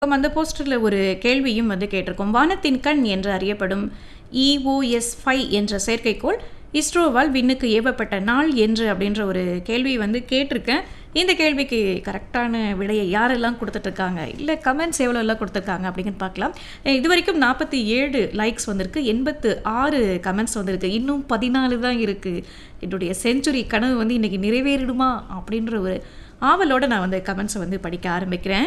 அந்த போஸ்டர்ல ஒரு கேள்வியும் வந்து கேட்டிருக்கோம். வானத்தின் கண் என்று அறியப்படும் EOS-5 என்ற செயற்கைக்கோள் இஸ்ரோவால் விண்ணுக்கு ஏவப்பட்ட நாள் என்று அப்படின்ற ஒரு கேள்வி வந்து கேட்டிருக்கேன். இந்த கேள்விக்கு கரெக்டான விடையை யாரெல்லாம் கொடுத்துட்ருக்காங்க, இல்லை கமெண்ட்ஸ் எவ்வளோலாம் கொடுத்துருக்காங்க அப்படிங்கன்னு பார்க்கலாம். இது வரைக்கும் 47 லைக்ஸ் வந்திருக்கு, 86 கமெண்ட்ஸ் வந்திருக்கு, இன்னும் 14 தான் இருக்குது. என்னுடைய செஞ்சுரி கனவு வந்து இன்றைக்கி நிறைவேறிடுமா அப்படின்ற ஒரு ஆவலோடு நான் வந்து கமெண்ட்ஸை வந்து படிக்க ஆரம்பிக்கிறேன்.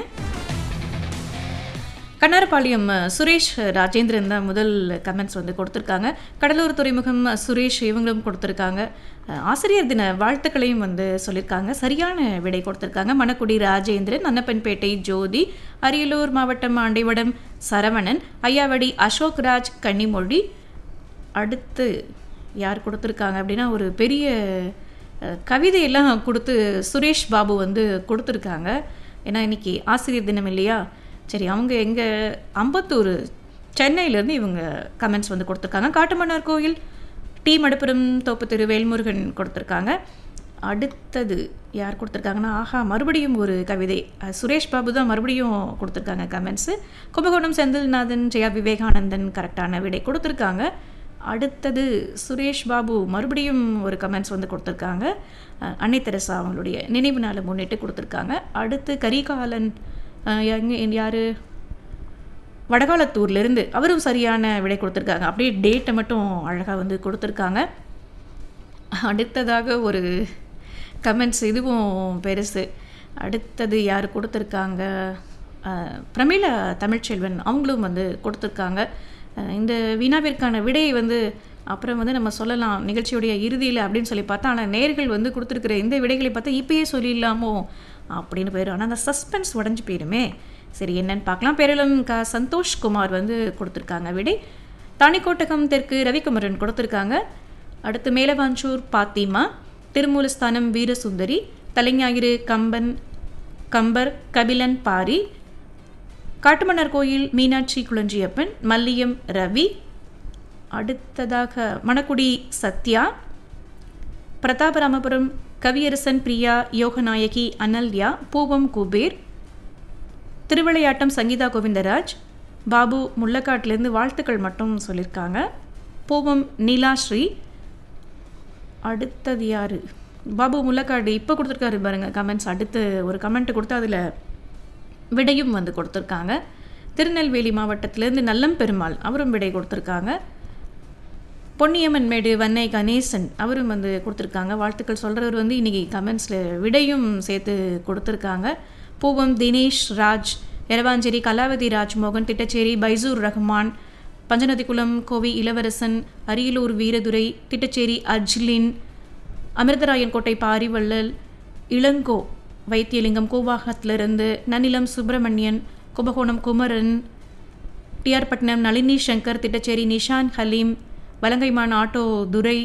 கண்ணாரப்பாளையம் சுரேஷ் ராஜேந்திரன் தான் முதல் கமெண்ட்ஸ் வந்து கொடுத்துருக்காங்க. கடலூர் துறைமுகம் சுரேஷ் இவங்களும் கொடுத்துருக்காங்க. ஆசிரியர் தின வாழ்த்துக்களையும் வந்து சொல்லியிருக்காங்க. சரியான விடை கொடுத்துருக்காங்க. மணக்குடி ராஜேந்திரன், அன்னப்பன்பேட்டை ஜோதி, அரியலூர் மாவட்டம் ஆண்டிவடம் சரவணன், ஐயாவடி அசோக்ராஜ் கன்னிமொழி. அடுத்து யார் கொடுத்துருக்காங்க அப்படின்னா ஒரு பெரிய கவிதையெல்லாம் கொடுத்து சுரேஷ் பாபு வந்து கொடுத்துருக்காங்க. ஏன்னா இன்றைக்கி ஆசிரியர் தினம் இல்லையா, சரி அவங்க எங்கள் அம்பத்தூர் சென்னையிலேருந்து இவங்க கமெண்ட்ஸ் வந்து கொடுத்துருக்காங்க. காட்டுமன்னார் கோயில் டி மடப்புரம் தோப்பு திரு வேல்முருகன் கொடுத்துருக்காங்க. அடுத்தது யார் கொடுத்துருக்காங்கன்னா, ஆஹா மறுபடியும் ஒரு கவிதை சுரேஷ் பாபு தான் மறுபடியும் கொடுத்துருக்காங்க கமெண்ட்ஸு. கும்பகோணம் செந்தில்நாதன், ஜெயா விவேகானந்தன் கரெக்டான விடை கொடுத்துருக்காங்க. அடுத்தது சுரேஷ் பாபு மறுபடியும் ஒரு கமெண்ட்ஸ் வந்து கொடுத்துருக்காங்க. அன்னை தெரசா அவங்களுடைய நினைவு நாளை முன்னிட்டு கொடுத்துருக்காங்க. அடுத்து கரிகாலன் யார் வடகாலத்தூர்லேருந்து அவரும் சரியான விடை கொடுத்துருக்காங்க. அப்படியே டேட்டை மட்டும் அழகாக வந்து கொடுத்துருக்காங்க. அடுத்ததாக ஒரு கமெண்ட்ஸ் இதுவும் பெருசு. அடுத்தது யார் கொடுத்துருக்காங்க, பிரமிளா தமிழ்ச்செல்வன் அவங்களும் வந்து கொடுத்துருக்காங்க. இந்த வினாவிற்கான விடையை வந்து அப்புறம் வந்து நம்ம சொல்லலாம் நிகழ்ச்சியுடைய இறுதியில் அப்படின்னு சொல்லி பார்த்தா, ஆனால் நேர்கள் வந்து கொடுத்துருக்குற இந்த விடைகளை பார்த்தா இப்பயே சொல்லிடலாமோ அப்படின்னு போயிடும். ஆனால் அந்த சஸ்பென்ஸ் உடஞ்சி போயிடுமே. சரி என்னன்னு பார்க்கலாம். பேரளம் சந்தோஷ்குமார் வந்து கொடுத்துருக்காங்க விடை. தாணிக்கோட்டகம் தெற்கு ரவிக்குமரன் கொடுத்துருக்காங்க. அடுத்து மேலவாஞ்சூர் பாத்திமா, திருமூலஸ்தானம் வீரசுந்தரி, தலைஞாயிறு கம்பர் கபிலன் பாரி, காட்டுமன்னார் கோயில் மீனாட்சி குளஞ்சியப்பன், மல்லியம் ரவி. அடுத்ததாக மணக்குடி சத்யா, பிரதாபராமபுரம் கவியரசன் பிரியா, யோகநாயகி அனல்யா, பூவம் குபேர், திருவிளையாட்டம் சங்கீதா கோவிந்தராஜ், பாபு முள்ளக்காட்டிலேருந்து வாழ்த்துக்கள் மட்டும் சொல்லியிருக்காங்க. பூவம் நீலாஸ்ரீ. அடுத்தது யார், பாபு முள்ளக்காடு இப்போ கொடுத்துருக்காரு பாருங்கள் கமெண்ட்ஸ். அடுத்து ஒரு கமெண்ட் கொடுத்து அதில் விடையும் வந்து கொடுத்துருக்காங்க. திருநெல்வேலி மாவட்டத்திலேருந்து நல்லம் பெருமாள் அவரும் விடை கொடுத்துருக்காங்க. பொன்னியம்மன் மேடு வன்னை கணேசன் அவரும் வந்து கொடுத்துருக்காங்க. வாழ்த்துக்கள் சொல்கிறவர் வந்து இன்றைக்கி கமெண்ட்ஸில் விடையும் சேர்த்து கொடுத்துருக்காங்க. பூவம் தினேஷ் ராஜ், எரவாஞ்சேரி கலாவதி ராஜ்மோகன், திட்டச்சேரி பைசூர் ரஹ்மான், பஞ்சநதிக்குளம் கோவி இளவரசன், அரியலூர் வீரதுரை, திட்டச்சேரி அஜ்லின், அமிர்தராயன் கோட்டை பாரிவள்ளல், இளங்கோ வைத்தியலிங்கம் கூவாகத்திலிருந்து, நன்னிலம் சுப்பிரமணியன், கும்பகோணம் குமரன், டிஆர் பட்னம் நளினி சங்கர், திட்டச்சேரி நிஷான் ஹலீம், வலங்கைமான் ஆட்டோ துரை,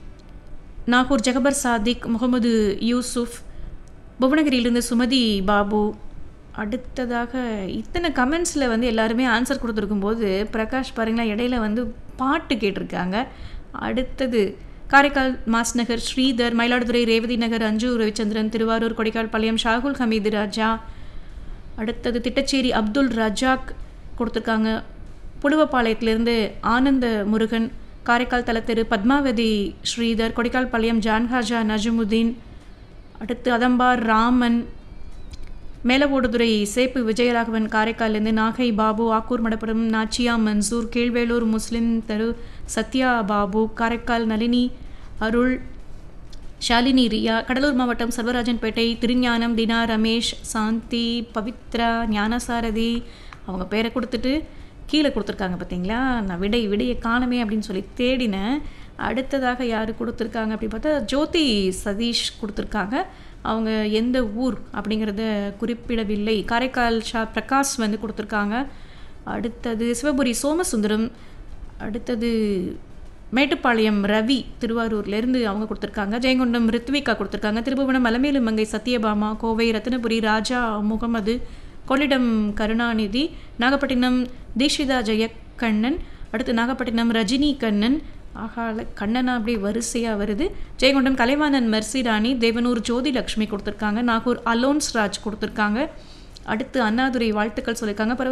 நாகூர் ஜகபர் சாதிக், முகமது யூசுஃப், புவனகிரியிலிருந்து சுமதி பாபு. அடுத்ததாக இத்தனை கமெண்ட்ஸில் வந்து எல்லாருமே ஆன்சர் கொடுத்துருக்கும்போது பிரகாஷ் பாருங்களா இடையில வந்து பாட்டு கேட்டிருக்காங்க. அடுத்தது காரைக்கால் மாஸ்நகர் ஸ்ரீதர், மயிலாடுதுறை ரேவதி நகர் அஞ்சு ரவிச்சந்திரன், திருவாரூர் கொடைக்கால் பாளையம் ஷாகுல் ஹமீது ராஜா. அடுத்தது திட்டச்சேரி அப்துல் ரஜாக் கொடுத்துருக்காங்க. புலுவப்பாளையத்திலிருந்து ஆனந்த முருகன், காரைக்கால் தலத்திரு பத்மாவதி ஸ்ரீதர், கொடைக்கால் பாளையம் ஜான்ஹாஜா நஜமுதீன். அடுத்து அதம்பார் ராமன், மேலவோடுதுறை சேப்பு விஜயராகவன், காரைக்கால்லேருந்து நாகை பாபு, ஆக்கூர் மடப்புரம் நாச்சியா மன்சூர், கீழ்வேலூர் முஸ்லிம் தெரு சத்யா பாபு, காரைக்கால் நளினி அருள், ஷாலினி ரியா, கடலூர் மாவட்டம் சர்வராஜன்பேட்டை திருஞானம் தினா, ரமேஷ், சாந்தி, பவித்ரா, ஞானசாரதி அவங்க பேரை கொடுத்துட்டு கீழே கொடுத்துருக்காங்க. பார்த்தீங்களா, நான் விடையை காணமே அப்படின்னு சொல்லி தேடினேன். அடுத்ததாக யார் கொடுத்துருக்காங்க அப்படி பார்த்தா ஜோதி சதீஷ் கொடுத்துருக்காங்க. அவங்க எந்த ஊர் அப்படிங்கிறத குறிப்பிடவில்லை. காரைக்கால் ஷா பிரகாஷ் வந்து கொடுத்துருக்காங்க. அடுத்தது சிவபுரி சோமசுந்தரம். அடுத்தது மேட்டுப்பாளையம் ரவி திருவாரூர்லேருந்து அவங்க கொடுத்துருக்காங்க. ஜெயங்கொண்டம் ரித்விகா கொடுத்துருக்காங்க. திருபுவனம் அலமேலு மங்கை சத்யபாமா, கோவை ரத்தினபுரி ராஜா முகமது, கொள்ளிடம் கருணாநிதி, நாகப்பட்டினம் தீஷிதா ஜெயக்கண்ணன், அடுத்து நாகப்பட்டினம் ரஜினி கண்ணன், ஆகால கண்ணனா அப்படியே வரிசையாக வருது. ஜெயங்கொண்டம் கலைவாணன் மெர்சிராணி, தேவனூர் ஜோதி லக்ஷ்மி கொடுத்துருக்காங்க. நாகூர் அலோன்ஸ் ராஜ் கொடுத்துருக்காங்க. அடுத்து அண்ணாதுரை வாழ்த்துக்கள் சொல்லியிருக்காங்க.